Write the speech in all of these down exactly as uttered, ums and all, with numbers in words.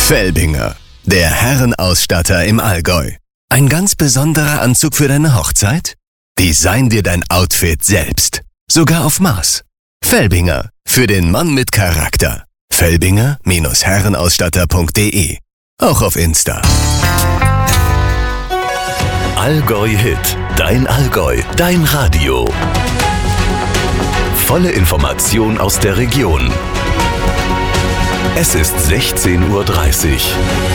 Felbinger, der Herrenausstatter im Allgäu. Ein ganz besonderer Anzug für deine Hochzeit? Design dir dein Outfit selbst. Sogar auf Maß. Felbinger, für den Mann mit Charakter. Felbinger Herrenausstatter punkt de. Auch auf Insta. Allgäu Hit. Dein Allgäu. Dein Radio. Volle Information aus der Region. Es ist sechzehn Uhr dreißig.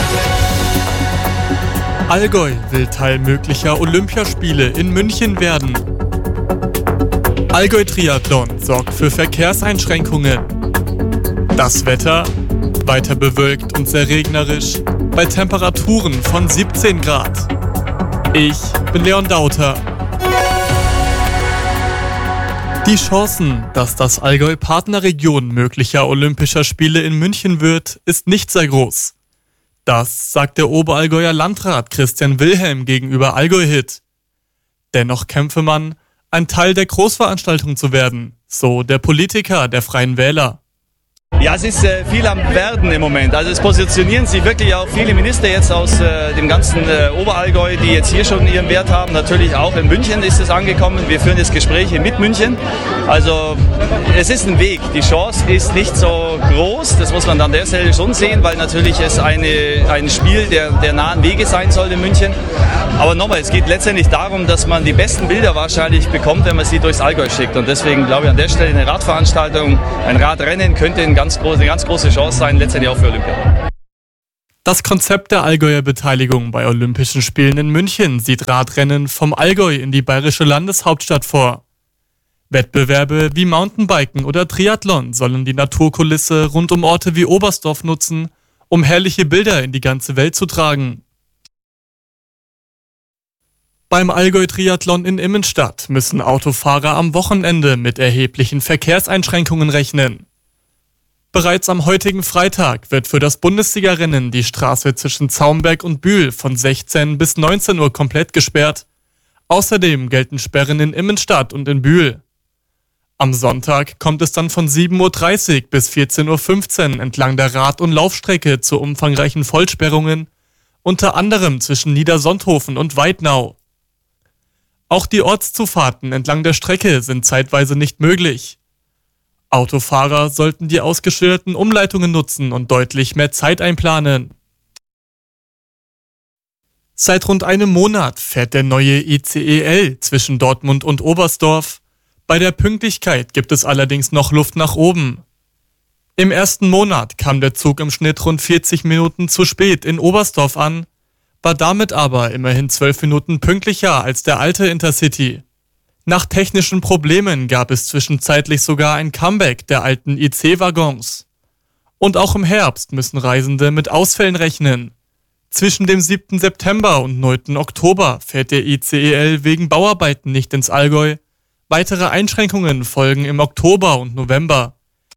Allgäu will Teil möglicher Olympiaspiele in München werden. Allgäu Triathlon sorgt für Verkehrseinschränkungen. Das Wetter? Weiter bewölkt und sehr regnerisch, bei Temperaturen von siebzehn Grad. Ich bin Leon Dauter. Die Chancen, dass das Allgäu Partnerregion möglicher Olympischer Spiele in München wird, ist nicht sehr groß. Das sagt der Oberallgäuer Landrat Christian Wilhelm gegenüber Allgäu Hit. Dennoch kämpfe man, ein Teil der Großveranstaltung zu werden, so der Politiker der Freien Wähler. Ja, es ist äh, viel am Werden im Moment. Also es positionieren sich wirklich auch viele Minister jetzt aus äh, dem ganzen äh, Oberallgäu, die jetzt hier schon ihren Wert haben. Natürlich auch in München ist es angekommen. Wir führen jetzt Gespräche mit München. Also es ist ein Weg. Die Chance ist nicht so groß. Das muss man an der Stelle schon sehen, weil natürlich es eine, ein Spiel der, der nahen Wege sein soll in München. Aber nochmal, es geht letztendlich darum, dass man die besten Bilder wahrscheinlich bekommt, wenn man sie durchs Allgäu schickt. Und deswegen glaube ich an der Stelle eine Radveranstaltung, ein Radrennen könnte ein ganz groß, eine ganz große Chance sein, letztendlich auch für Olympia. Das Konzept der Allgäuer Beteiligung bei Olympischen Spielen in München sieht Radrennen vom Allgäu in die bayerische Landeshauptstadt vor. Wettbewerbe wie Mountainbiken oder Triathlon sollen die Naturkulisse rund um Orte wie Oberstdorf nutzen, um herrliche Bilder in die ganze Welt zu tragen. Beim Allgäu-Triathlon in Immenstadt müssen Autofahrer am Wochenende mit erheblichen Verkehrseinschränkungen rechnen. Bereits am heutigen Freitag wird für das Bundesliga-Rennen die Straße zwischen Zaumberg und Bühl von sechzehn bis neunzehn Uhr komplett gesperrt. Außerdem gelten Sperren in Immenstadt und in Bühl. Am Sonntag kommt es dann von sieben Uhr dreißig bis vierzehn Uhr fünfzehn entlang der Rad- und Laufstrecke zu umfangreichen Vollsperrungen, unter anderem zwischen Niedersonthofen und Weidnau. Auch die Ortszufahrten entlang der Strecke sind zeitweise nicht möglich. Autofahrer sollten die ausgeschilderten Umleitungen nutzen und deutlich mehr Zeit einplanen. Seit rund einem Monat fährt der neue I C E L zwischen Dortmund und Oberstdorf. Bei der Pünktlichkeit gibt es allerdings noch Luft nach oben. Im ersten Monat kam der Zug im Schnitt rund vierzig Minuten zu spät in Oberstdorf an, war damit aber immerhin zwölf Minuten pünktlicher als der alte Intercity. Nach technischen Problemen gab es zwischenzeitlich sogar ein Comeback der alten I C-Waggons. Und auch im Herbst müssen Reisende mit Ausfällen rechnen. Zwischen dem siebten September und neunten Oktober fährt der I C E L wegen Bauarbeiten nicht ins Allgäu. Weitere Einschränkungen folgen im Oktober und November.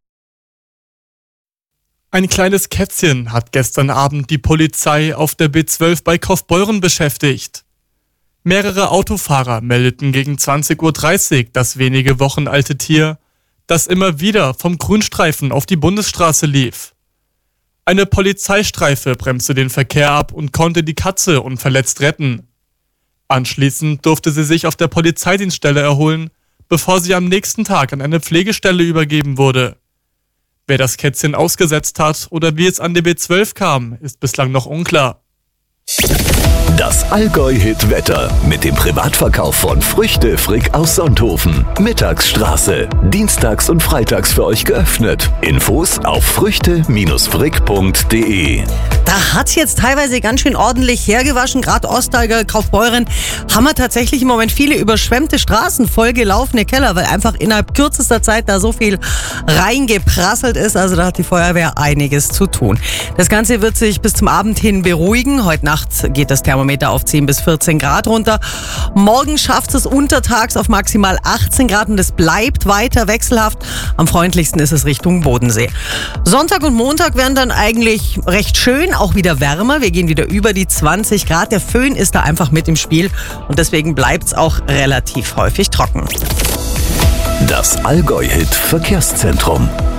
Ein kleines Kätzchen hat gestern Abend die Polizei auf der B zwölf bei Kaufbeuren beschäftigt. Mehrere Autofahrer meldeten gegen zwanzig Uhr dreißig das wenige Wochen alte Tier, das immer wieder vom Grünstreifen auf die Bundesstraße lief. Eine Polizeistreife bremste den Verkehr ab und konnte die Katze unverletzt retten. Anschließend durfte sie sich auf der Polizeidienststelle erholen, bevor sie am nächsten Tag an eine Pflegestelle übergeben wurde. Wer das Kätzchen ausgesetzt hat oder wie es an die B zwölf kam, ist bislang noch unklar. Das Allgäu-Hit-Wetter mit dem Privatverkauf von Früchte Frick aus Sonthofen. Mittagsstraße. Dienstags und freitags für euch geöffnet. Infos auf früchte Frick punkt de. Da hat's jetzt teilweise ganz schön ordentlich hergewaschen. Gerade Ostallgäu, Kaufbeuren haben wir tatsächlich im Moment viele überschwemmte Straßen, vollgelaufene Keller, weil einfach innerhalb kürzester Zeit da so viel reingeprasselt ist. Also da hat die Feuerwehr einiges zu tun. Das Ganze wird sich bis zum Abend hin beruhigen. Heute Nacht geht das Thermometer auf zehn bis vierzehn Grad runter. Morgen schafft es untertags auf maximal achtzehn Grad und es bleibt weiter wechselhaft. Am freundlichsten ist es Richtung Bodensee. Sonntag und Montag werden dann eigentlich recht schön, auch wieder wärmer. Wir gehen wieder über die zwanzig Grad. Der Föhn ist da einfach mit im Spiel und deswegen bleibt es auch relativ häufig trocken. Das Allgäu-Hit Verkehrszentrum.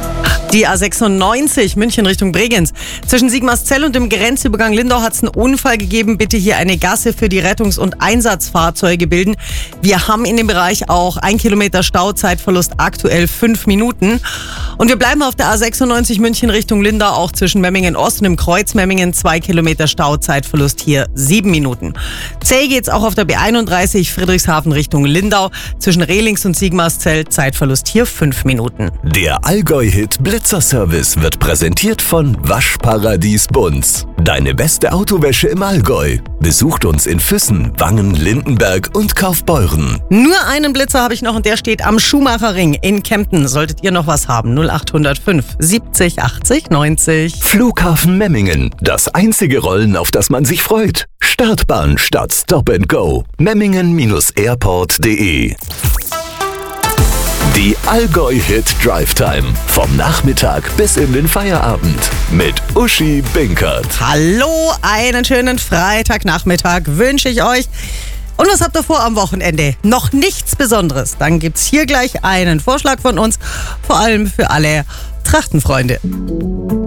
Die A sechsundneunzig München Richtung Bregenz. Zwischen Sigmarszell und dem Grenzübergang Lindau hat es einen Unfall gegeben. Bitte hier eine Gasse für die Rettungs- und Einsatzfahrzeuge bilden. Wir haben in dem Bereich auch ein Kilometer Stauzeitverlust, aktuell fünf Minuten. Und wir bleiben auf der A sechsundneunzig München Richtung Lindau, auch zwischen Memmingen Ost und dem Kreuz Memmingen. Zwei Kilometer Stauzeitverlust, hier sieben Minuten. Zäh geht's auch auf der B einunddreißig Friedrichshafen Richtung Lindau. Zwischen Rehlings und Sigmarszell, Zeitverlust hier fünf Minuten. Der Allgäu-Hit Blitzerservice wird präsentiert von Waschparadies Bunz. Deine beste Autowäsche im Allgäu. Besucht uns in Füssen, Wangen, Lindenberg und Kaufbeuren. Nur einen Blitzer habe ich noch und der steht am Schumacherring in Kempten. Solltet ihr noch was haben, null acht null fünf siebzig achtzig neunzig. Flughafen Memmingen. Das einzige Rollen, auf das man sich freut. Startbahn statt Stop and Go. Memmingen Airport punkt de. Die Allgäu-Hit Drive Time. Vom Nachmittag bis in den Feierabend. Mit Uschi Binkert. Hallo, einen schönen Freitagnachmittag wünsche ich euch. Und was habt ihr vor am Wochenende? Noch nichts Besonderes. Dann gibt's hier gleich einen Vorschlag von uns. Vor allem für alle Trachtenfreunde.